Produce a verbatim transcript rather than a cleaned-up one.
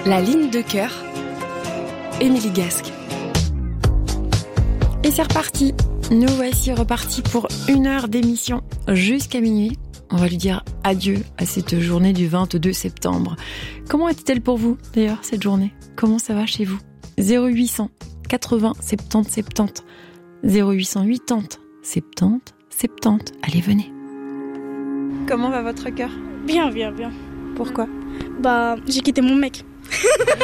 La ligne de cœur, Émilie Gasque. Et c'est reparti. Nous voici repartis pour une heure d'émission jusqu'à minuit. On va lui dire adieu à cette journée du vingt-deux septembre. Comment était-elle pour vous, d'ailleurs, cette journée ? Comment ça va chez vous ? zéro huit cents quatre-vingts soixante-dix soixante-dix. zéro huit cent quatre-vingts soixante-dix soixante-dix. Allez, venez. Comment va votre cœur ? Bien, bien, bien. Pourquoi ? Bah, j'ai quitté mon mec.